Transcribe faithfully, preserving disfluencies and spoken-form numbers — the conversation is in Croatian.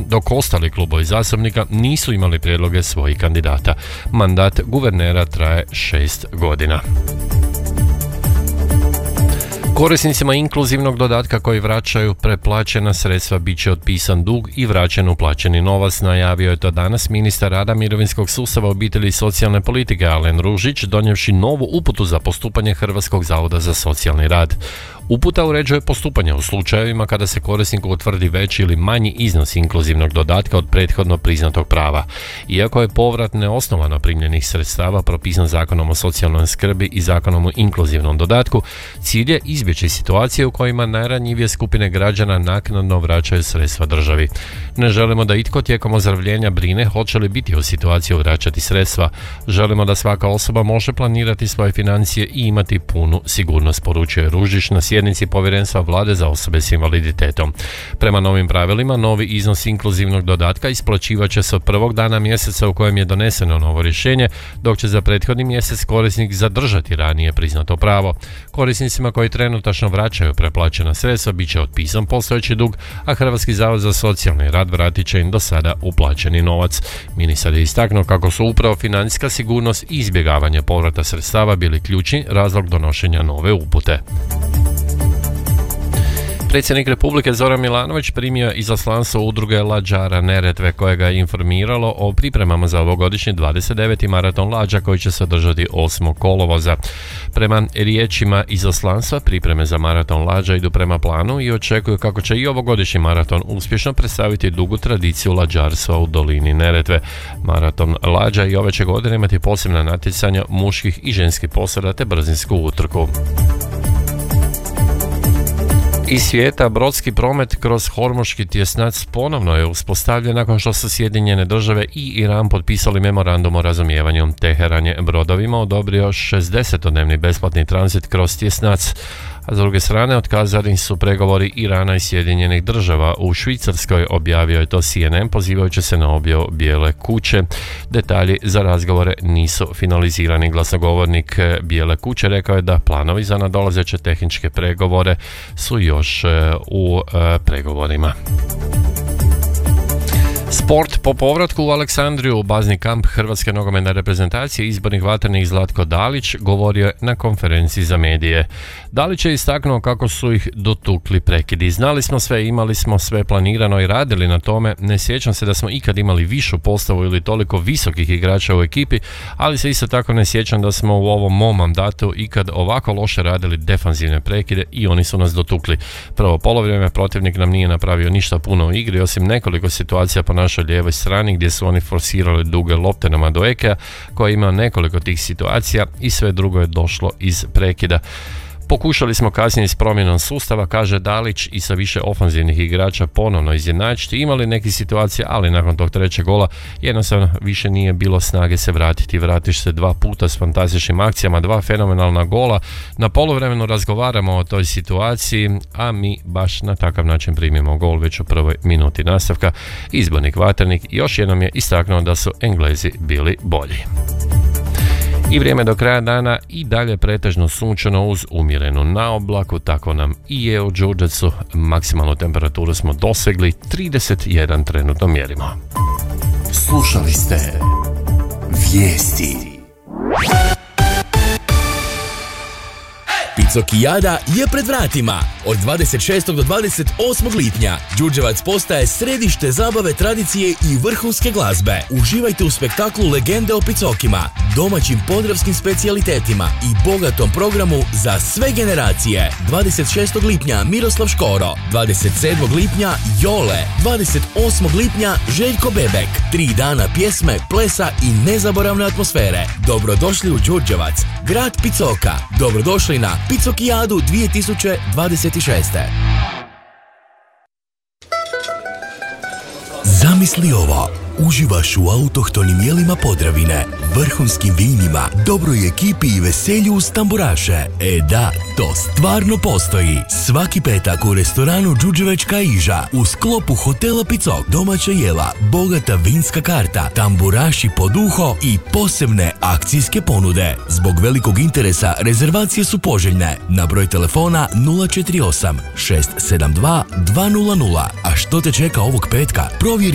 dok ostali klubovi zastupnika nisu imali prijedloge svojih kandidata. Mandat guvernera traje šest godina. Korisnicima inkluzivnog dodatka koji vraćaju preplaćena sredstva bit će otpisan dug i vraćen uplaćeni novac, najavio je to danas ministar rada, mirovinskog sustava, obitelji i socijalne politike Alen Ružić, donijevši novu uputu za postupanje Hrvatskog zavoda za socijalni rad. Uputa uređuje postupanje u slučajevima kada se korisniku utvrdi veći ili manji iznos inkluzivnog dodatka od prethodno priznatog prava. Iako je povrat neosnovano primljenih sredstava propisan Zakonom o socijalnoj skrbi i Zakonom o inkluzivnom dodatku, cilj je izbjeći situacije u kojima najranjivije skupine građana naknadno vraćaju sredstva državi. Ne želimo da itko tijekom ozdravljenja brine hoće li biti u situaciji vraćati sredstva. Želimo da svaka osoba može planirati svoje financije i imati punu sigurnost, poručuje Ružić na sjednici Povjerenstva Vlade za osobe s invaliditetom. Prema novim pravilima, novi iznos inkluzivnog dodatka isplaćivat će se od prvog dana mjeseca u kojem je doneseno novo rješenje, dok će za prethodni mjesec korisnik zadržati ranije priznato pravo. Korisnicima koji trenutačno vraćaju preplaćena sredstva bit će otpisan postojeći dug, a Hrvatski zavod za socijalni rad vratit će im do sada uplaćeni novac. Ministar je istaknuo kako su upravo financijska sigurnost i izbjegavanje povrata sredstava bili ključni razlog donošenja nove upute. Predsjednik Republike Zoran Milanović primio izaslanstvo udruge Lađara Neretve, koje ga je informiralo o pripremama za ovogodišnji dvadeset deveti maraton lađa koji će se održati osmog kolovoza. Prema riječima izaslanstva, pripreme za maraton lađa idu prema planu i očekuju kako će i ovogodišnji maraton uspješno predstaviti dugu tradiciju lađarstva u dolini Neretve. Maraton lađa i ove će godine imati posebna natjecanja muških i ženskih posada te brzinsku utrku. Iz svijeta, brodski promet kroz Hormuški tjesnac ponovno je uspostavljen nakon što su Sjedinjene države i Iran potpisali memorandum o razumijevanju. Teheran je brodovima odobrio šezdesetodnevni besplatni tranzit kroz tjesnac, a s druge strane otkazani su pregovori Irana i Sjedinjenih država. U Švicarskoj objavio je to C N N pozivajući se na objavu Bijele kuće. Detalji za razgovore nisu finalizirani. Glasnogovornik Bijele kuće rekao je da planovi za nadolazeće tehničke pregovore su još u pregovorima. Sport. Po povratku u Aleksandriju u bazni kamp Hrvatske nogometne reprezentacije izbornih vatrenih Zlatko Dalić govorio je na konferenciji za medije. Dalić je istaknuo kako su ih dotukli prekidi. Znali smo sve, imali smo sve planirano i radili na tome. Ne sjećam se da smo ikad imali višu postavu ili toliko visokih igrača u ekipi, ali se isto tako ne sjećam da smo u ovom mom mandatu ikad ovako loše radili defanzivne prekide i oni su nas dotukli. Prvo polovrijeme protivnik nam nije napravio ništa puno u igri, osim nekoliko situacija po našoj lijevoj strani gdje su oni forsirali duge lopte na Maduekea koji ima nekoliko tih situacija i sve drugo je došlo iz prekida. Pokušali smo kasnije s promjenom sustava, kaže Dalić, i sa više ofanzivnih igrača ponovno izjednačiti. Imali neke situacije, ali nakon tog trećeg gola jednostavno više nije bilo snage se vratiti. Vratiš se dva puta s fantastičnim akcijama, dva fenomenalna gola. Na poluvremenu razgovaramo o toj situaciji, a mi baš na takav način primimo gol već u prvoj minuti nastavka. Izbornik Vatrenik još jednom je istaknuo da su Englezi bili bolji. I vrijeme do kraja dana i dalje pretežno sunčano uz umjerenu naoblaku, tako nam i je u Đurđevcu. Maksimalnu temperaturu smo dosegli trideset jedan, trenutno mjerimo. Slušali ste vijesti. Picokijada je pred vratima. Od dvadeset šestog do dvadeset osmog lipnja Đurđevac postaje središte zabave, tradicije i vrhunske glazbe. Uživajte u spektaklu Legende o Picokima, domaćim podravskim specijalitetima i bogatom programu za sve generacije. dvadeset šestog lipnja Miroslav Škoro, dvadeset sedmog lipnja Jole, dvadeset osmog lipnja Željko Bebek. Tri dana pjesme, plesa i nezaboravne atmosfere. Dobrodošli u Đurđevac, grad Picoka. Dobrodošli na Picokijadu dvije tisuće dvadeset šeste. Zamisli ovo. Uživaš u autohtonim jelima Podravine, vrhunskim vinima, dobroj ekipi i veselju uz tamburaše. E da, to stvarno postoji. Svaki petak u restoranu Đurđevečka Iža u sklopu hotela Picok domaća jela, bogata vinska karta, tamburaši pod uho i posebne akcijske ponude. Zbog velikog interesa rezervacije su poželjne. Na broj telefona nula četiri osam šest sedam dva dva nula nula. A što te čeka ovog petka? Provjeri